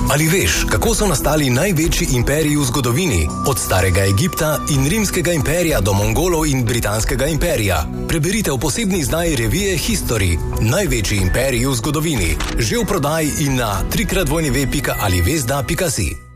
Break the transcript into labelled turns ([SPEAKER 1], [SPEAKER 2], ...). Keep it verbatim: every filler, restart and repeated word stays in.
[SPEAKER 1] Ali veš, kako so nastali največji imperiji v zgodovini, od starega Egipta in rimskega imperija do Mongolov in britanskega imperija? Preberite v posebni izdaji revije History, največji imperiji v zgodovini, že v prodaji in na tri krat dvojni ve pika ali vezda pika si.